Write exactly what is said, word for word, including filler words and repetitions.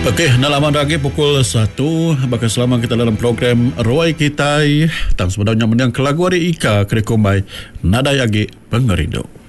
Okey, nalaman lagi pukul satu. Bakal selama kita dalam program Roy Kitai. Tang sebenarnya menang kelagu hari Ika Kerekombai Nadai Agi Pengerindo.